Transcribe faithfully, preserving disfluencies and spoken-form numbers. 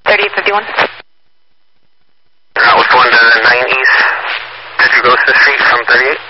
thirty-eight fifty-one. That was going to the nine East. Did you go to the street from thirty-eight?